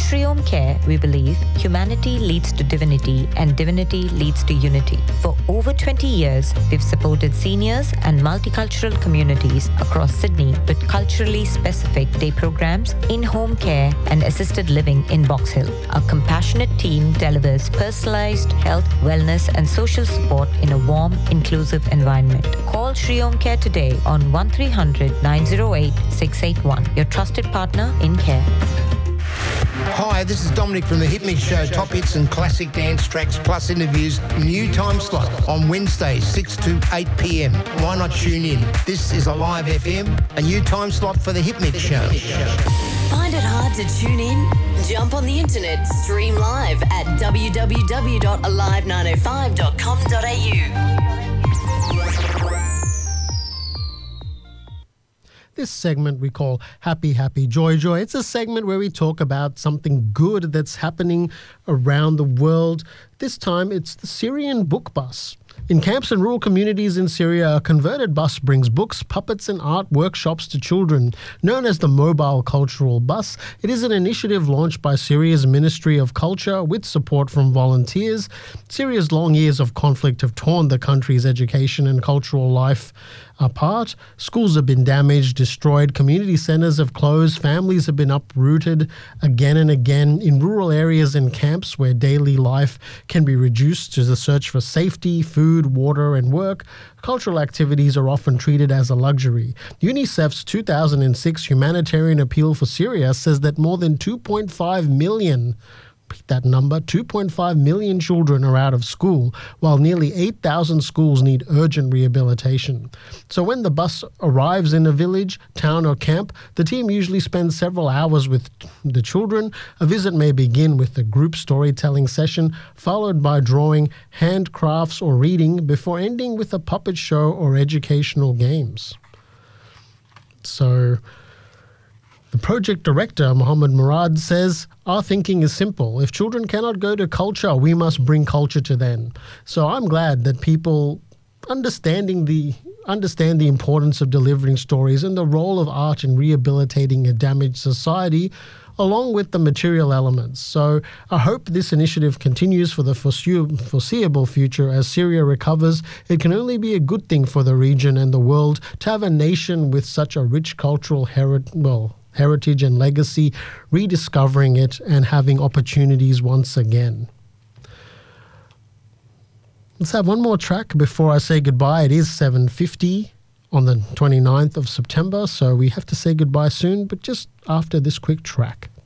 Sri Om Care, we believe humanity leads to divinity and divinity leads to unity. For over 20 years, we've supported seniors and multicultural communities across Sydney with culturally specific day programs, in-home care and assisted living in Box Hill. Our compassionate team delivers personalized health, wellness and social support in a warm, inclusive environment. Call Sri Om Care today on 1300 908 681, your trusted partner in care. Hi, this is Dominic from The Hit Mix Show. Top hits and classic dance tracks plus interviews. New time slot on Wednesdays, 6 to 8 p.m. Why not tune in? This is Alive FM, a new time slot for The Hit Mix Show. Find it hard to tune in? Jump on the internet, stream live at www.alive905.com.au. This segment we call Happy, Happy, Joy, Joy. It's a segment where we talk about something good that's happening around the world. This time it's the Syrian Book Bus. In camps and rural communities in Syria, a converted bus brings books, puppets and art workshops to children. Known as the Mobile Cultural Bus, it is an initiative launched by Syria's Ministry of Culture with support from volunteers. Syria's long years of conflict have torn the country's education and cultural life apart. Schools have been damaged, destroyed, community centres have closed, families have been uprooted again and again. In rural areas and camps where daily life can be reduced to the search for safety, food, water and work, cultural activities are often treated as a luxury. UNICEF's 2006 humanitarian appeal for Syria says that more than 2.5 million that number, 2.5 million children are out of school, while nearly 8,000 schools need urgent rehabilitation. So when the bus arrives in a village, town or camp, the team usually spends several hours with the children. A visit may begin with a group storytelling session, followed by drawing, handcrafts or reading, before ending with a puppet show or educational games. So the project director, Mohammed Murad, says, our thinking is simple. If children cannot go to culture, we must bring culture to them. So I'm glad that people understand the importance of delivering stories and the role of art in rehabilitating a damaged society, along with the material elements. So I hope this initiative continues for the foreseeable future. As Syria recovers, it can only be a good thing for the region and the world to have a nation with such a rich cultural heritage and legacy, rediscovering it and having opportunities once again. Let's have one more track before I say goodbye. It is 7:50 on the 29th of September, so we have to say goodbye soon, but just after this quick track.